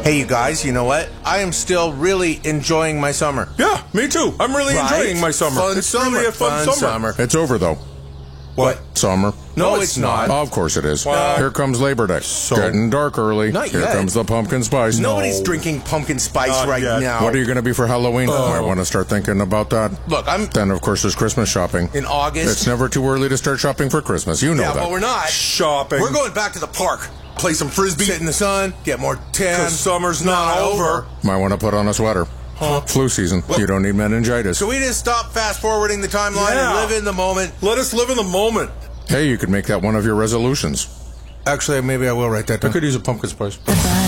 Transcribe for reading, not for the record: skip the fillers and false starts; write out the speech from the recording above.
Hey, you guys, you know what? I am still really enjoying my summer. Yeah, me too. I'm really enjoying my summer. It's really a fun summer. It's over, though. What? Summer. No, it's not. Of course it is. Well, Here comes Labor Day. Getting dark early. Not Here yet. comes the pumpkin spice. Nobody's drinking pumpkin spice Not right yet. now. What are you going to be for Halloween? I want to start thinking about that. Look, I'm Then, of course, there's Christmas shopping. in August. It's never too early to start shopping for Christmas. You know yeah, that. but we're not. shopping. We're going back to the park. Play some frisbee. Sit in the sun. Get more tan. 'Cause summer's not over. Might want to put on a sweater. Flu season. You don't need meningitis. So we just stop fast-forwarding the timeline and Yeah. live in the moment. Let us live in the moment. Hey, you could make that one of your resolutions. Actually, maybe I will write that I down. could use a pumpkin spice. The